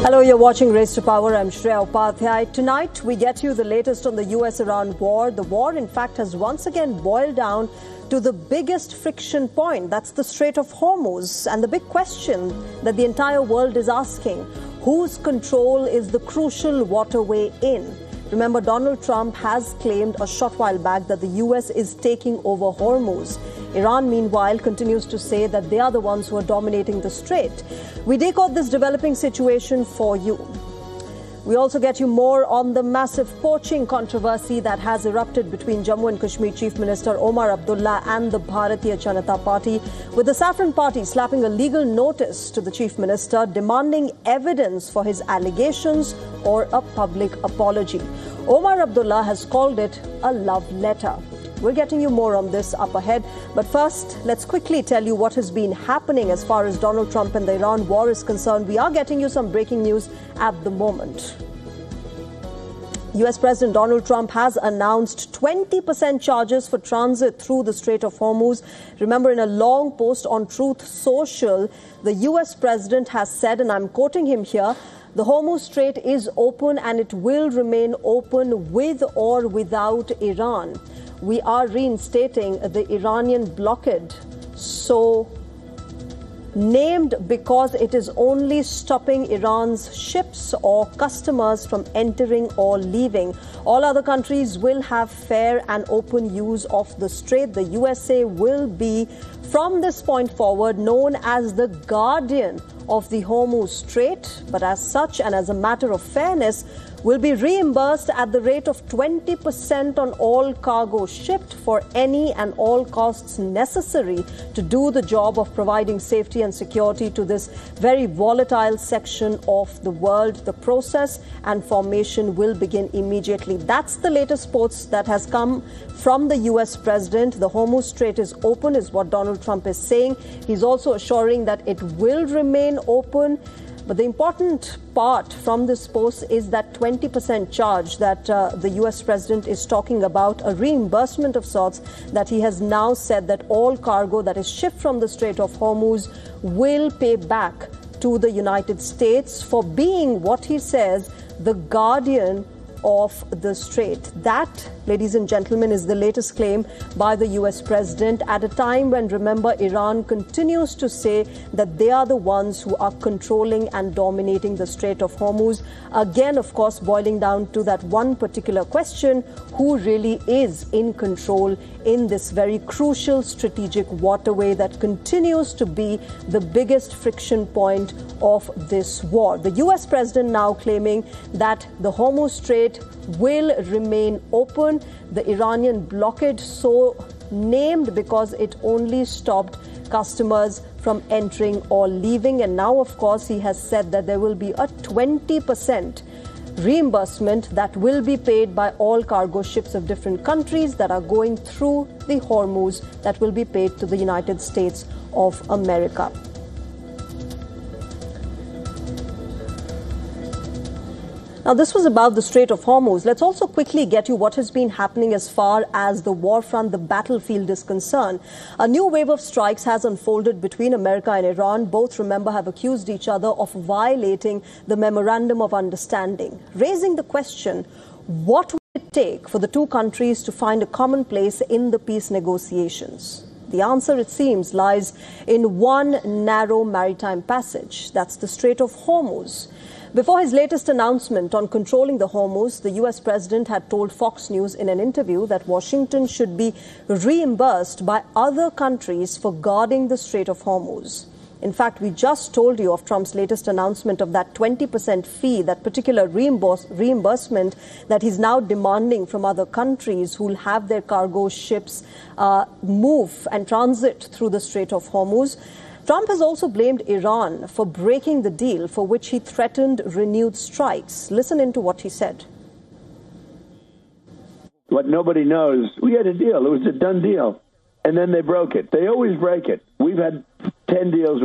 Hello, you're watching Race to Power. I'm Shreya Upadhyay. Tonight, we get you the latest on the US-Iran war. The war, in fact, has once again boiled down to the biggest friction point. That's the Strait of Hormuz. And the big question that the entire world is asking, whose control is the crucial waterway in? Remember, Donald Trump has claimed a short while back that the US is taking over Hormuz. Iran, meanwhile, continues to say that they are the ones who are dominating the strait. We decode this developing situation for you. We also get you more on the massive poaching controversy that has erupted between Jammu and Kashmir Chief Minister Omar Abdullah and the Bharatiya Janata Party, with the Saffron Party slapping a legal notice to the Chief Minister demanding evidence for his allegations or a public apology. Omar Abdullah has called it a love letter. We're getting you more on this up ahead. But first, let's quickly tell you what has been happening as far as Donald Trump and the Iran war is concerned. We are getting you some breaking news at the moment. US President Donald Trump has announced 20% charges for transit through the Strait of Hormuz. Remember, in a long post on Truth Social, the US President has said, and I'm quoting him here, the Hormuz Strait is open and it will remain open with or without Iran. We are reinstating the Iranian blockade, so named because it is only stopping Iran's ships or customers from entering or leaving. All other countries will have fair and open use of the strait. The USA will be, from this point forward, known as the guardian of the Hormuz Strait, but as such and as a matter of fairness, will be reimbursed at the rate of 20% on all cargo shipped for any and all costs necessary to do the job of providing safety and security to this very volatile section of the world. The process and formation will begin immediately. That's the latest post that has come from the US President. The Hormuz Strait is open, is what Donald Trump is saying. He's also assuring that it will remain open. But the important part from this post is that 20% charge that the US President is talking about, a reimbursement of sorts, that he has now said that all cargo that is shipped from the Strait of Hormuz will pay back to the United States for being, what he says, the guardian of the strait. That, ladies and gentlemen, is the latest claim by the US President at a time when, remember, Iran continues to say that they are the ones who are controlling and dominating the Strait of Hormuz. Again, of course, boiling down to that one particular question, who really is in control in this very crucial strategic waterway that continues to be the biggest friction point of this war. The US President now claiming that the Hormuz Strait will remain open. The Iranian blockade, so named because it only stopped customers from entering or leaving. And now, of course, he has said that there will be a 20% reimbursement that will be paid by all cargo ships of different countries that are going through the Hormuz, that will be paid to the United States of America. Now, this was about the Strait of Hormuz. Let's also quickly get you what has been happening as far as the war front, the battlefield, is concerned. A new wave of strikes has unfolded between America and Iran. Both, remember, have accused each other of violating the Memorandum of Understanding, raising the question, what will it take for the two countries to find a common place in the peace negotiations? The answer, it seems, lies in one narrow maritime passage. That's the Strait of Hormuz. Before his latest announcement on controlling the Hormuz, the US President had told Fox News in an interview that Washington should be reimbursed by other countries for guarding the Strait of Hormuz. In fact, we just told you of Trump's latest announcement of that 20% fee, that particular reimbursement that he's now demanding from other countries who will have their cargo ships move and transit through the Strait of Hormuz. Trump has also blamed Iran for breaking the deal, for which he threatened renewed strikes. Listen into what he said. What nobody knows, we had a deal. It was a done deal. And then they broke it. They always break it. We've had 10 deals